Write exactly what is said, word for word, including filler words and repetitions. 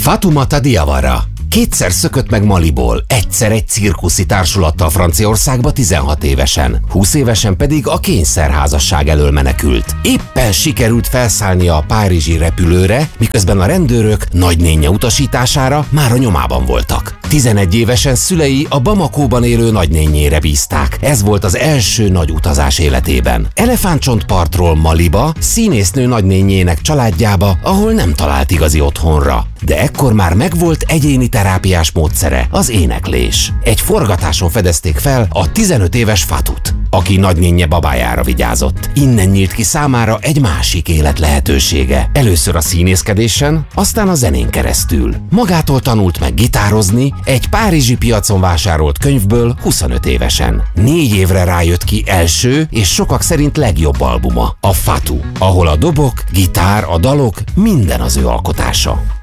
Fatoumata Diawara. Kétszer szökött meg Maliból, egyszer egy cirkuszi társulattal Franciaországba tizenhat évesen, húsz évesen pedig a kényszerházasság elől menekült. Éppen sikerült felszállnia a párizsi repülőre, miközben a rendőrök nagynénje utasítására már a nyomában voltak. tizenegy évesen szülei a Bamakóban élő nagynénjére bízták. Ez volt az első nagy utazás életében. Elefántcsontpartról Maliba, színésznő nagynénjének családjába, ahol nem talált igazi otthonra. De ekkor már megvolt egyéni terápiás módszere, az éneklés. Egy forgatáson fedezték fel a tizenöt éves Fatut, aki nagynénje babájára vigyázott. Innen nyílt ki számára egy másik élet lehetősége. Először a színészkedésen, aztán a zenén keresztül. Magától tanult meg gitározni, egy párizsi piacon vásárolt könyvből huszonöt évesen. Négy évre rájött ki első és sokak szerint legjobb albuma, a Fatou, ahol a dobok, gitár, a dalok, minden az ő alkotása.